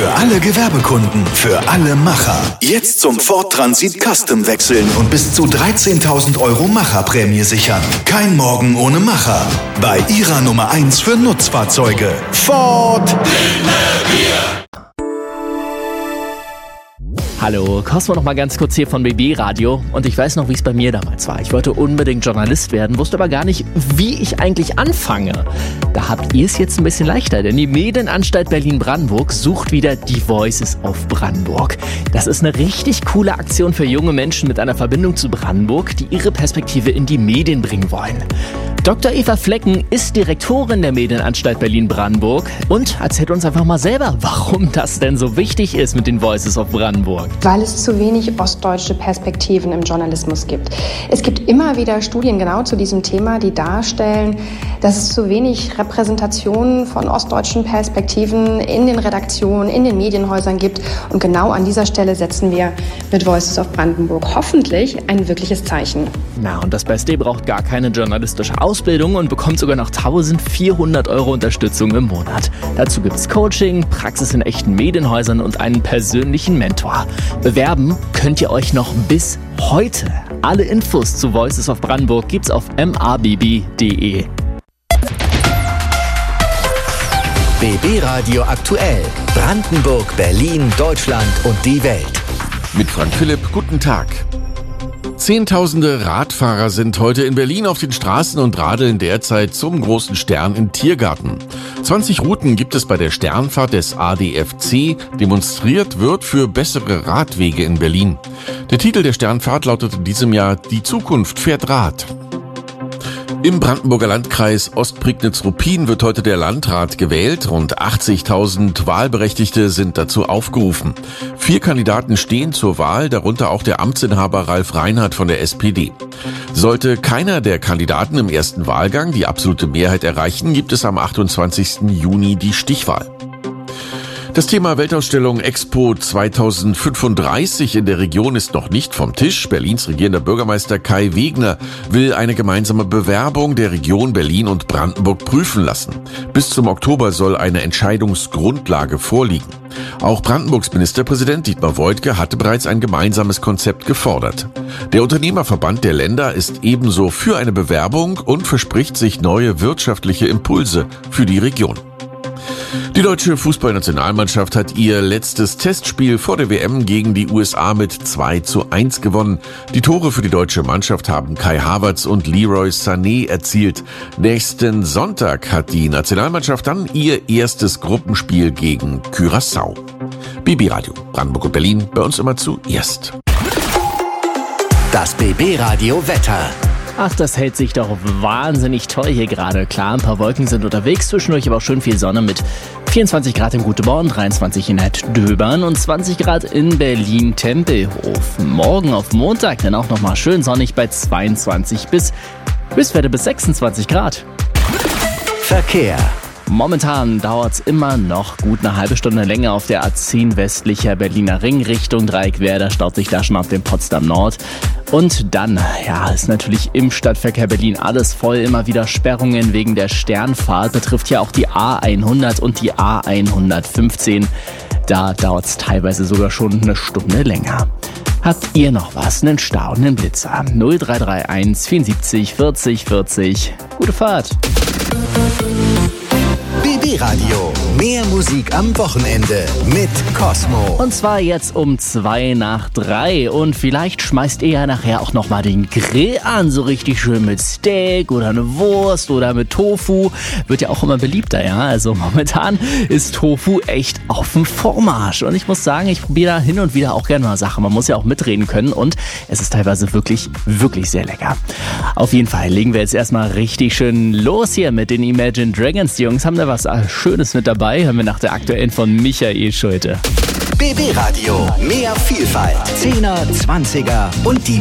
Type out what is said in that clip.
Für alle Gewerbekunden, für alle Macher. Jetzt zum Ford Transit Custom wechseln und bis zu 13.000 € Macherprämie sichern. Kein Morgen ohne Macher. Bei Ihrer Nummer 1 für Nutzfahrzeuge. Ford. Hallo, Cosmo noch mal ganz kurz hier von BB Radio. Und ich weiß noch, wie es bei mir damals war. Ich wollte unbedingt Journalist werden, wusste aber gar nicht, wie ich eigentlich anfange. Da habt ihr es jetzt ein bisschen leichter, denn die Medienanstalt Berlin-Brandenburg sucht wieder die Voices of Brandenburg. Das ist eine richtig coole Aktion für junge Menschen mit einer Verbindung zu Brandenburg, die ihre Perspektive in die Medien bringen wollen. Dr. Eva Flecken ist Direktorin der Medienanstalt Berlin-Brandenburg und erzählt uns einfach mal selber, warum das denn so wichtig ist mit den Voices of Brandenburg. Weil es zu wenig ostdeutsche Perspektiven im Journalismus gibt. Es gibt immer wieder Studien genau zu diesem Thema, die darstellen, dass es zu wenig Repräsentationen von ostdeutschen Perspektiven in den Redaktionen, in den Medienhäusern gibt. Und genau an dieser Stelle setzen wir mit Voices of Brandenburg hoffentlich ein wirkliches Zeichen. Na, und das Beste, ihr braucht gar keine journalistische Ausbildung und bekommt sogar noch 1.400 € Unterstützung im Monat. Dazu gibt's Coaching, Praxis in echten Medienhäusern und einen persönlichen Mentor. Bewerben könnt ihr euch noch bis heute. Alle Infos zu Voices of Brandenburg gibt's auf mabb.de. BB Radio aktuell. Brandenburg, Berlin, Deutschland und die Welt. Mit Frank Philipp, guten Tag. Zehntausende Radfahrer sind heute in Berlin auf den Straßen und radeln derzeit zum großen Stern im Tiergarten. 20 Routen gibt es bei der Sternfahrt des ADFC. Demonstriert wird für bessere Radwege in Berlin. Der Titel der Sternfahrt lautet in diesem Jahr "Die Zukunft fährt Rad". Im Brandenburger Landkreis Ostprignitz-Ruppin wird heute der Landrat gewählt. Rund 80.000 Wahlberechtigte sind dazu aufgerufen. 4 Kandidaten stehen zur Wahl, darunter auch der Amtsinhaber Ralf Reinhardt von der SPD. Sollte keiner der Kandidaten im ersten Wahlgang die absolute Mehrheit erreichen, gibt es am 28. Juni die Stichwahl. Das Thema Weltausstellung Expo 2035 in der Region ist noch nicht vom Tisch. Berlins regierender Bürgermeister Kai Wegner will eine gemeinsame Bewerbung der Region Berlin und Brandenburg prüfen lassen. Bis zum Oktober soll eine Entscheidungsgrundlage vorliegen. Auch Brandenburgs Ministerpräsident Dietmar Woidke hatte bereits ein gemeinsames Konzept gefordert. Der Unternehmerverband der Länder ist ebenso für eine Bewerbung und verspricht sich neue wirtschaftliche Impulse für die Region. Die deutsche Fußballnationalmannschaft hat ihr letztes Testspiel vor der WM gegen die USA mit 2:1 gewonnen. Die Tore für die deutsche Mannschaft haben Kai Havertz und Leroy Sané erzielt. Nächsten Sonntag hat die Nationalmannschaft dann ihr erstes Gruppenspiel gegen Curaçao. BB Radio, Brandenburg und Berlin, bei uns immer zuerst. Das BB Radio Wetter. Ach, das hält sich doch wahnsinnig toll hier gerade. Klar, ein paar Wolken sind unterwegs, zwischendurch aber auch schön viel Sonne mit 24 Grad in Göteborg, 23 in Döbern und 20 Grad in Berlin-Tempelhof. Morgen auf Montag dann auch nochmal schön sonnig bei 22 bis 26 Grad. Verkehr. Momentan dauert es immer noch gut eine halbe Stunde länger auf der A10 westlicher Berliner Ring Richtung Dreieckwerder. Da staut sich da schon auf dem Potsdam Nord. Und dann, ja, ist natürlich im Stadtverkehr Berlin alles voll. Immer wieder Sperrungen wegen der Sternfahrt. Betrifft ja auch die A100 und die A115. Da dauert es teilweise sogar schon eine Stunde länger. Habt ihr noch was? Einen Stau, einen Blitzer? 0331 74 40 40. Gute Fahrt. BB Radio. Mehr Musik am Wochenende mit Cosmo. Und zwar jetzt um 2:03. Und vielleicht schmeißt ihr ja nachher auch nochmal den Grill an. So richtig schön mit Steak oder eine Wurst oder mit Tofu. Wird ja auch immer beliebter, ja. Also momentan ist Tofu echt auf dem Vormarsch. Und ich muss sagen, ich probiere da hin und wieder auch gerne mal Sachen. Man muss ja auch mitreden können. Und es ist teilweise wirklich, wirklich sehr lecker. Auf jeden Fall legen wir jetzt erstmal richtig schön los hier mit den Imagine Dragons. Die Jungs haben da was Schönes mit dabei. Hören wir nach der aktuellen von Michael Schulte. BB Radio. Mehr Vielfalt. 10er, 20er und die